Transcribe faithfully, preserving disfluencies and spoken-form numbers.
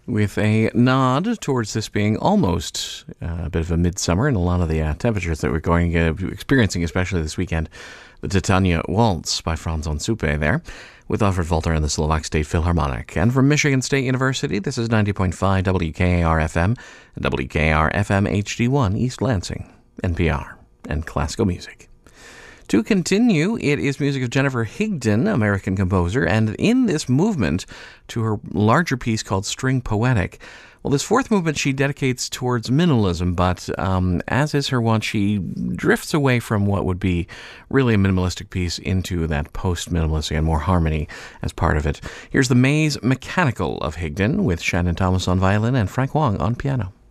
with a nod towards this being almost uh, a bit of a midsummer and a lot of the uh, temperatures that we're going uh, experiencing, especially this weekend. The Titania Waltz by Franz von Suppe there, with Alfred Volter and the Slovak State Philharmonic. And from Michigan State University, this is ninety point five W K A R F M and W K A R F M H D one, East Lansing, N P R, and classical music. To continue, it is music of Jennifer Higdon, American composer, and in this movement to her larger piece called String Poetic. Well, this fourth movement she dedicates towards minimalism, but um, as is her wont, she drifts away from what would be really a minimalistic piece into that post-minimalistic and more harmony as part of it. Here's the Maze Mechanical of Higdon with Shannon Thomas on violin and Frank Wong on piano.